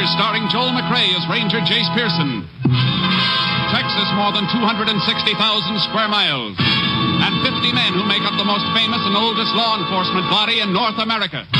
Pictures starring Joel McRae as Ranger Jace Pearson. Texas, more than 260,000 square miles. And 50 men who make up the most famous and oldest law enforcement body in North America.